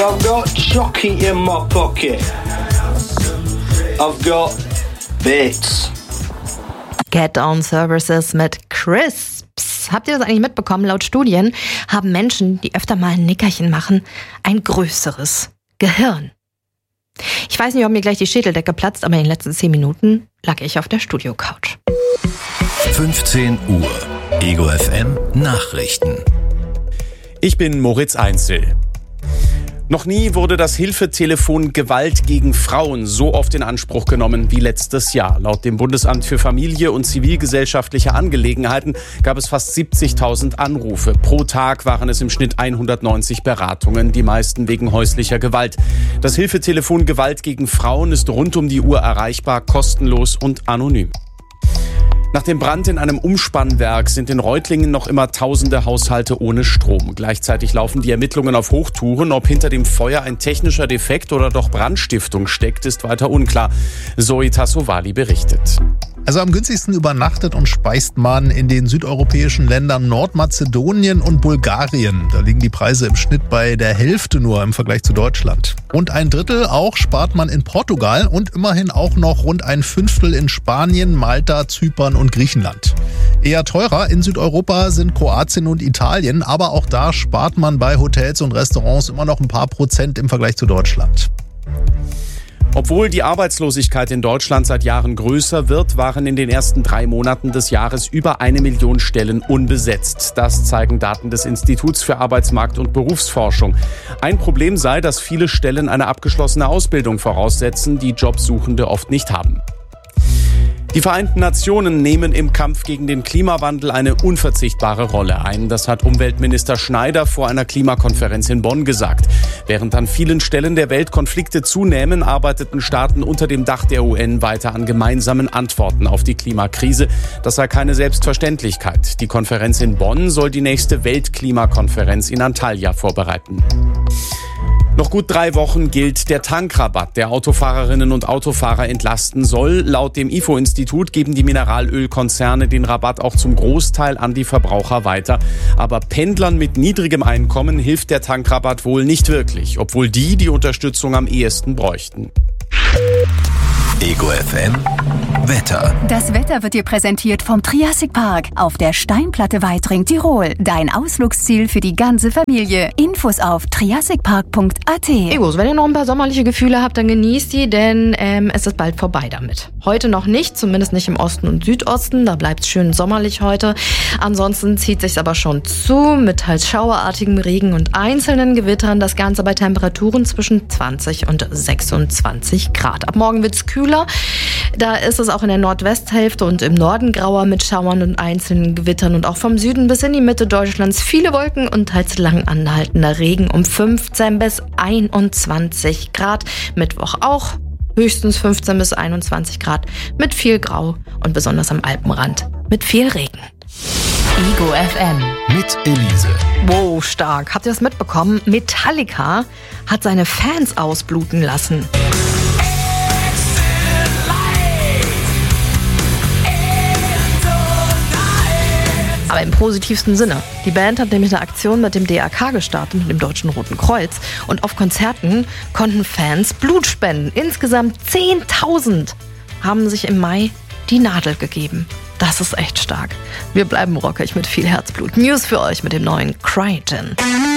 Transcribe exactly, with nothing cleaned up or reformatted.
I've got chocolate in my pocket. I've got bits. Get On Services mit Crisps. Habt ihr das eigentlich mitbekommen? Laut Studien haben Menschen, die öfter mal ein Nickerchen machen, ein größeres Gehirn. Ich weiß nicht, ob mir gleich die Schädeldecke platzt, aber in den letzten zehn Minuten lag ich auf der Studio-Couch. fünfzehn Uhr. Ego F M Nachrichten. Ich bin Moritz Einzel. Noch nie wurde das Hilfetelefon Gewalt gegen Frauen so oft in Anspruch genommen wie letztes Jahr. Laut dem Bundesamt für Familie und zivilgesellschaftliche Angelegenheiten gab es fast siebzigtausend Anrufe. Pro Tag waren es im Schnitt hundertneunzig Beratungen, die meisten wegen häuslicher Gewalt. Das Hilfetelefon Gewalt gegen Frauen ist rund um die Uhr erreichbar, kostenlos und anonym. Nach dem Brand in einem Umspannwerk sind in Reutlingen noch immer tausende Haushalte ohne Strom. Gleichzeitig laufen die Ermittlungen auf Hochtouren. Ob hinter dem Feuer ein technischer Defekt oder doch Brandstiftung steckt, ist weiter unklar. Zoe Tassovali berichtet. Also am günstigsten übernachtet und speist man in den südeuropäischen Ländern Nordmazedonien und Bulgarien. Da liegen die Preise im Schnitt bei der Hälfte nur im Vergleich zu Deutschland. Rund ein Drittel auch spart man in Portugal und immerhin auch noch rund ein Fünftel in Spanien, Malta, Zypern und Griechenland. Eher teurer in Südeuropa sind Kroatien und Italien, aber auch da spart man bei Hotels und Restaurants immer noch ein paar Prozent im Vergleich zu Deutschland. Obwohl die Arbeitslosigkeit in Deutschland seit Jahren größer wird, waren in den ersten drei Monaten des Jahres über eine Million Stellen unbesetzt. Das zeigen Daten des Instituts für Arbeitsmarkt- und Berufsforschung. Ein Problem sei, dass viele Stellen eine abgeschlossene Ausbildung voraussetzen, die Jobsuchende oft nicht haben. Die Vereinten Nationen nehmen im Kampf gegen den Klimawandel eine unverzichtbare Rolle ein. Das hat Umweltminister Schneider vor einer Klimakonferenz in Bonn gesagt. Während an vielen Stellen der Welt Konflikte zunehmen, arbeiteten Staaten unter dem Dach der U N weiter an gemeinsamen Antworten auf die Klimakrise. Das sei keine Selbstverständlichkeit. Die Konferenz in Bonn soll die nächste Weltklimakonferenz in Antalya vorbereiten. Noch gut drei Wochen gilt der Tankrabatt, der Autofahrerinnen und Autofahrer entlasten soll. Laut dem I F O-Institut geben die Mineralölkonzerne den Rabatt auch zum Großteil an die Verbraucher weiter. Aber Pendlern mit niedrigem Einkommen hilft der Tankrabatt wohl nicht wirklich, obwohl die die Unterstützung am ehesten bräuchten. Ego F M Wetter. Das Wetter wird dir präsentiert vom Triassic Park auf der Steinplatte Weitring, Tirol. Dein Ausflugsziel für die ganze Familie. Infos auf triassic park punkt a t. Egos, wenn ihr noch ein paar sommerliche Gefühle habt, dann genießt die, denn ähm, es ist bald vorbei damit. Heute noch nicht, zumindest nicht im Osten und Südosten. Da bleibt es schön sommerlich heute. Ansonsten zieht sich's aber schon zu mit teils schauerartigem Regen und einzelnen Gewittern. Das Ganze bei Temperaturen zwischen zwanzig und sechsundzwanzig Grad. Ab morgen wird's kühler. Da ist es auch in der Nordwesthälfte und im Norden grauer mit Schauern und einzelnen Gewittern und auch vom Süden bis in die Mitte Deutschlands viele Wolken und teils lang anhaltender Regen um fünfzehn bis einundzwanzig Grad. Mittwoch auch höchstens fünfzehn bis einundzwanzig Grad mit viel Grau und besonders am Alpenrand mit viel Regen. Ego F M mit Elise. Wow, stark. Habt ihr das mitbekommen? Metallica hat seine Fans ausbluten lassen. Aber im positivsten Sinne. Die Band hat nämlich eine Aktion mit dem D R K gestartet, mit dem Deutschen Roten Kreuz. Und auf Konzerten konnten Fans Blut spenden. Insgesamt zehntausend haben sich im Mai die Nadel gegeben. Das ist echt stark. Wir bleiben rockig mit viel Herzblut. News für euch mit dem neuen Crichton.